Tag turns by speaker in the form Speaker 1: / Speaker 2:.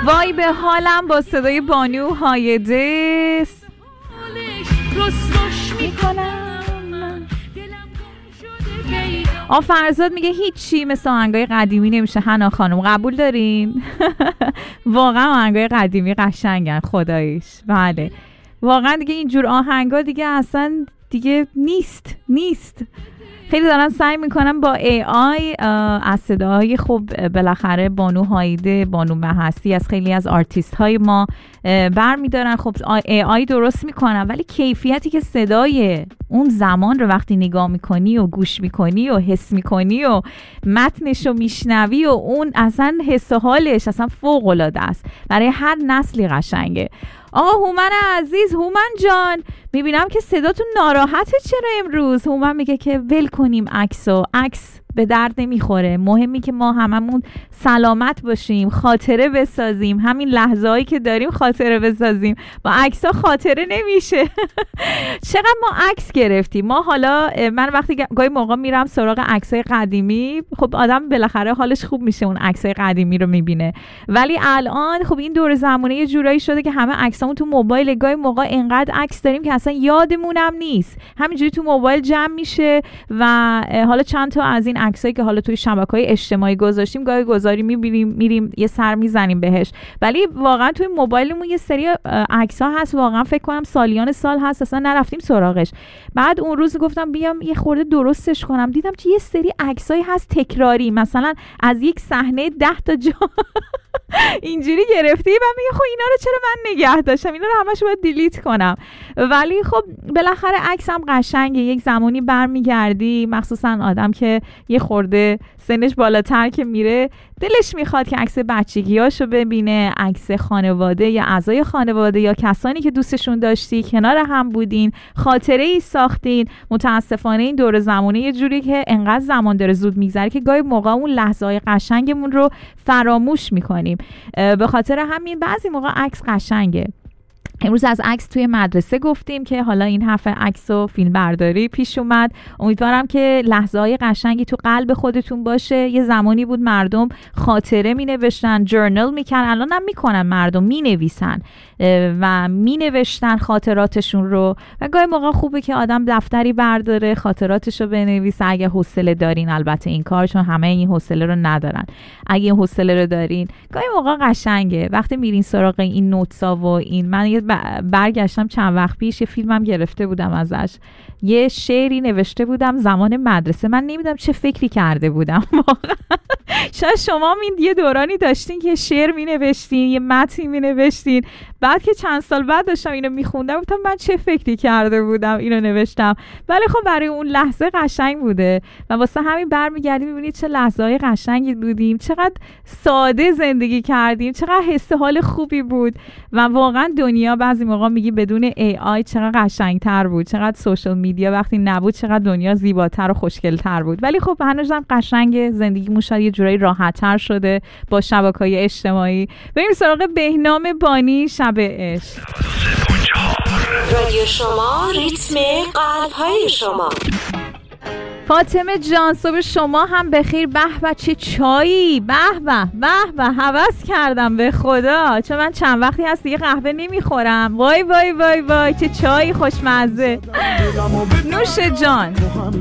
Speaker 1: وای به حالم با صدای بانو هایده فرزاد میگه هیچی مثل آهنگای قدیمی نمیشه. حنا خانم قبول دارین؟ واقعا آهنگای قدیمی قشنگن خداییش. بله واقعا دیگه اینجور آهنگا دیگه اصلا دیگه نیست. خیلی دارن سعی میکنن با AI از صداهای خب بالاخره بانو هایده، بانو محسی، از خیلی از آرتیست های ما برمیدارن. خب AI درست میکنن ولی کیفیتی که صدای اون زمان رو وقتی نگاه میکنی و گوش میکنی و حس میکنی و متنش رو میشنوی و اون اصلا حس و حالش اصلا فوق العاده است. برای هر نسلی قشنگه. آقا هومن عزیز، هومن جان میبینم که صداتون ناراحته چرا امروز؟ هومن میگه که ول کنیم عکس به درد نمیخوره، مهمی که ما هممون سلامت باشیم، خاطره بسازیم، همین لحظه هایی که داریم خاطره بسازیم. با عکس ها خاطره نمیشه. چقدر ما عکس گرفتیم ما. حالا من وقتی گاهی موقع میرم سراغ عکس های قدیمی، خب آدم بالاخره حالش خوب میشه اون عکس های قدیمی رو میبینه، ولی الان خب این دور زمانه یه جورایی شده که همه عکسامون تو موبایل، گاهی موقع انقدر عکس داریم که اصلا یادمونم نیست، همینجوری تو موبایل جمع میشه. و حالا چند تا از این عکسایی که حالا توی شبکه‌های اجتماعی گذاشتیم گاهی گذاری میریم یه سر میزنیم بهش، ولی واقعا توی موبایلمون یه سری عکس‌ها هست واقعا فکر کنم سالیان سال هست اصلا نرفتیم سراغش. بعد اون روز گفتم بیام یه خورده درستش کنم، دیدم که یه سری عکسایی هست تکراری، مثلا از یک صحنه 10 تا جا اینجوری گرفتی و میگه خب اینا رو چرا من نگه داشتم، اینا رو همش باید دیلیت کنم. ولی خب بالاخره عکس هم قشنگه، یک زمانی برمیگردی، مخصوصا آدم که یه خورده سنش بالاتر که میره دلش میخواد که عکس بچگیاشو ببینه، عکس خانواده یا اعضای خانواده یا کسانی که دوستشون داشتی کنار هم بودین، خاطره ای ساختین. متاسفانه این دور زمانه یه جوری که انقدر زمان داره زود میگذره که گاهی موقع اون لحظه‌های قشنگمون رو فراموش میکنیم. به خاطر همین بعضی موقع عکس قشنگه. امروز از عکس توی مدرسه گفتیم که حالا این هفته عکس و فیلم برداری پیش اومد. امیدوارم که لحظه‌های قشنگی تو قلب خودتون باشه. یه زمانی بود مردم خاطره می نوشتن، جورنال میکنن، الان هم میکنن، مردم می نویسن و می نوشتن خاطراتشون رو و گاهی موقع خوبه که آدم دفتری برداره خاطراتشو بنویسه اگه حوصله دارین. البته این کار چون همه این حوصله رو ندارن، اگه این حوصله رو دارین گاهی موقع قشنگه وقتی میرین سراغ این نوتسا و این. من یه برگشتم چند وقت پیش یه فیلمم گرفته بودم ازش، یه شعری نوشته بودم زمان مدرسه، من نمیدونم چه فکری کرده بودم واقعا. شاید شما یه دورانی داشتین که شعر می نوشتین، یه متنی می نوشتین، بعد که چند سال بعد داشتم اینو میخوندم گفتم من چه فکری کرده بودم اینو نوشتم. ولی خب برای اون لحظه قشنگ بوده و واسه همین برمیگردیم میبینید چه لحظه‌های قشنگی بودیم، چقدر ساده زندگی کردیم، چقدر حس حال خوبی بود. و واقعا دنیا بعضی موقع میگی بدون AI چقدر قشنگتر بود، چقدر سوشال میدیا وقتی نبود چقدر دنیا زیباتر و خوشگل‌تر بود. ولی خب هنوزم قشنگ زندگیمون شاید یه جورایی راحت‌تر شده با شبکه‌های اجتماعی. بریم سراغ بهنام بانی، شب عشق.
Speaker 2: رادیو شما، ریتم قلب‌های شما.
Speaker 1: فاطمه جان صبح شما هم بخیر. به به چه چایی، به به هوس کردم به خدا، چون من چند وقتی هست دیگه قهوه نمیخورم. وای وای وای وای چه چایی خوشمزه. نوش جان.